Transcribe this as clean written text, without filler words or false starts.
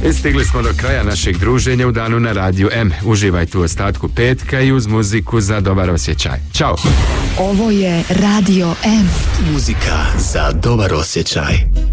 I stigli smo do kraja našeg druženja u danu na Radiju M. Uživajte u ostatku petka i uz muziku za dobar osjećaj. Ćao! Ovo je Radio M. Muzika za dobar osjećaj.